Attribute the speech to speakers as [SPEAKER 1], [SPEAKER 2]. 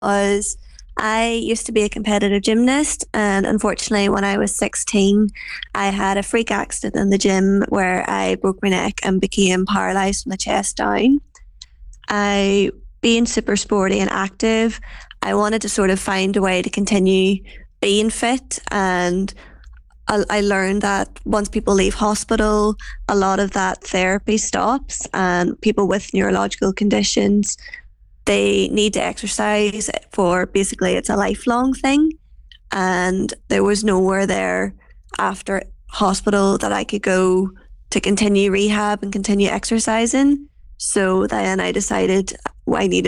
[SPEAKER 1] was I used to be a competitive gymnast, and unfortunately, when I was 16, I had a freak accident in the gym where I broke my neck and became paralyzed from the chest down. I, being super sporty and active, I wanted to sort of find a way to continue being fit, and I learned that once people leave hospital, a lot of that therapy stops, and people with neurological conditions, they need to exercise for, basically, it's a lifelong thing. And there was nowhere there after hospital that I could go to continue rehab and continue exercising. So then I decided I needed